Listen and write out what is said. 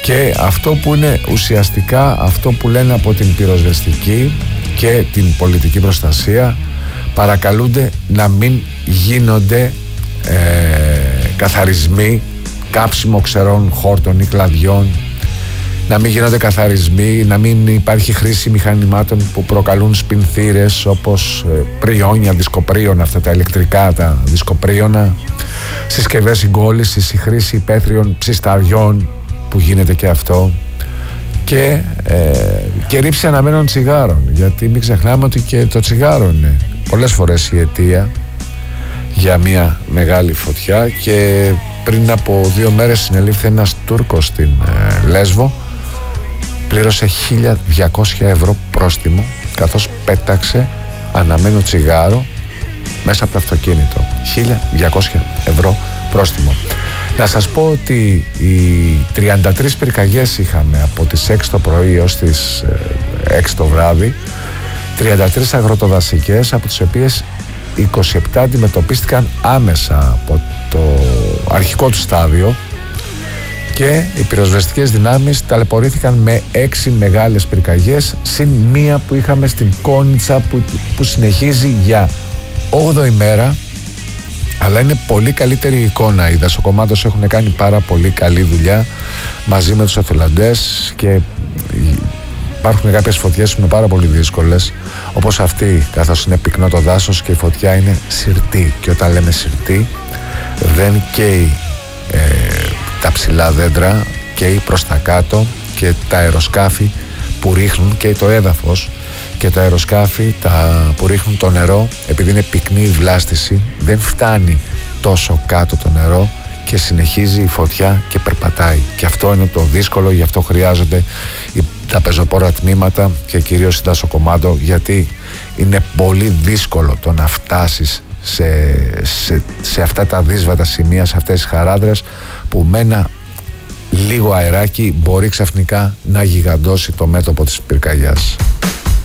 Και αυτό που είναι ουσιαστικά, αυτό που λένε από την πυροσβεστική και την πολιτική προστασία, παρακαλούνται να μην γίνονται καθαρισμοί, κάψιμο ξερών χόρτων ή κλαδιών, να μην γίνονται καθαρισμοί, να μην υπάρχει χρήση μηχανημάτων που προκαλούν σπινθήρες, όπως πριόνια, δισκοπρίωνα, αυτά τα ηλεκτρικά τα δισκοπρίωνα, συσκευές συγκόλλησης, η χρήση υπαίθριων ψισταριών που γίνεται και αυτό, και ρήψη αναμένων τσιγάρων, γιατί μην ξεχνάμε ότι και το τσιγάρο είναι πολλές φορές η αιτία για μια μεγάλη φωτιά. Και πριν από 2 μέρες συνελήφθη ένας Τούρκος στην Λέσβο, πλήρωσε 1.200 ευρώ πρόστιμο καθώς πέταξε αναμένο τσιγάρο μέσα από το αυτοκίνητο. 1.200 ευρώ πρόστιμο. Να σας πω ότι οι 33 πυρκαγιές είχαμε από τις 6 το πρωί ως τις 6 το βράδυ, 33 αγροτοδασικές, από τις οποίες 27 αντιμετωπίστηκαν άμεσα από το αρχικό του στάδιο, και οι πυροσβεστικές δυνάμεις ταλαιπωρήθηκαν με 6 μεγάλες πυρκαγιές, συν μία που είχαμε στην Κόνιτσα που συνεχίζει για 8η μέρα. Αλλά είναι πολύ καλύτερη η εικόνα. Οι δασοκομάδες έχουν κάνει πάρα πολύ καλή δουλειά μαζί με τους εθελοντές, και υπάρχουν κάποιες φωτιές που είναι πάρα πολύ δύσκολες, όπως αυτή, καθώς είναι πυκνό το δάσος και η φωτιά είναι συρτή. Και όταν λέμε συρτή, δεν καίει τα ψηλά δέντρα, καίει προς τα κάτω, και τα αεροσκάφη που ρίχνουν, και το έδαφος και τα αεροσκάφη που ρίχνουν το νερό, επειδή είναι πυκνή η βλάστηση, δεν φτάνει τόσο κάτω το νερό και συνεχίζει η φωτιά και περπατάει. Και αυτό είναι το δύσκολο, γι' αυτό χρειάζονται τα πεζοπόρα τμήματα και κυρίως η δασοκομάντο, γιατί είναι πολύ δύσκολο το να φτάσεις σε αυτά τα δύσβατα σημεία, σε αυτές τις χαράδρες, που με ένα λίγο αεράκι μπορεί ξαφνικά να γιγαντώσει το μέτωπο της πυρκαγιάς.